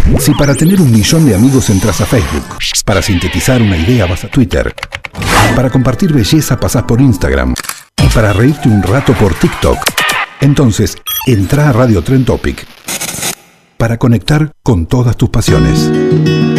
Si para tener 1 millón de amigos entras a Facebook, para sintetizar una idea vas a Twitter, para compartir belleza pasás por Instagram y para reírte un rato por TikTok, entonces entrá a Radio Trend Topic para conectar con todas tus pasiones.